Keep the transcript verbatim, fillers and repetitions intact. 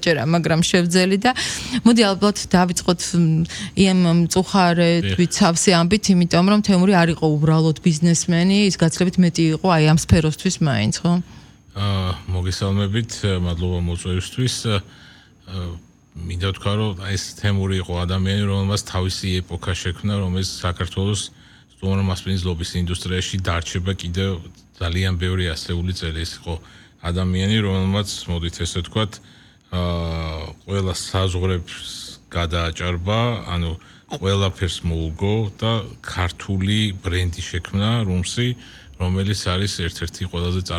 დაუჯერა, მაგრამ შევძელი და მოდი ალბათ დავიწყოთ იმ მწუხარეთ ვიცავსე ამბით, იმიტომ რომ თემური არ იყო უბრალოდ ბიზნესმენი, ის გაცილებით მეტი იყო აი ამ სფეროსთვის მაინც, ხო? აა მოგესალმებით, მადლობა მოწვევისთვის. მინდა ვთქვა, რომ ეს თემური იყო ადამიანი, რომელმაც თავისი ეპოქა შექმნა, რომელიც საქართველოს სტუმრ მასპინის ლობის ინდუსტრიაში დარჩება კიდევ ძალიან ბევრი ასეული წელი. ეს იყო ადამიანი, რომელმაც, მოდით ესე ვთქვათ, აა ყველა საზღვრებს გადააჭარბა, ანუ ყველაფერს მოუგო და ქართული ბრენდი შექმნა, რუმსი, რომელიც არის ერთ-ერთი ყველაზე